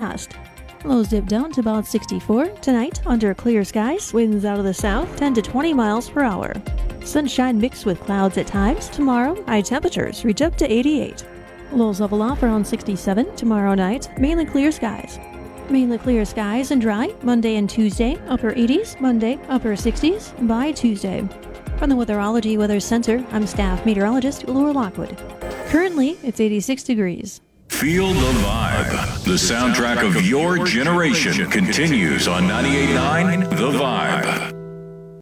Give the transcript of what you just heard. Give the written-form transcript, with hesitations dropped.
past. Lows dip down to about 64 tonight under clear skies. Winds out of the south 10 to 20 miles per hour. Sunshine mixed with clouds at times. Tomorrow, high temperatures reach up to 88. Lows level off around 67 tomorrow night. Mainly clear skies. Mainly clear skies and dry Monday and Tuesday. Upper 80s Monday, upper 60s by Tuesday. From the Weatherology Weather Center, I'm staff meteorologist Laura Lockwood. Currently, it's 86 degrees. Feel the vibe. The soundtrack of your generation continues on 98.9 The Vibe.